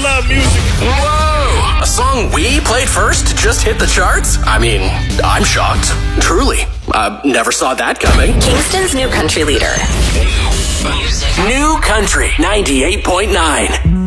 love music. Whoa! A song we played first just hit the charts? I mean, I'm shocked. Truly. Never saw that coming. Kingston's new country leader. New Country 98.9.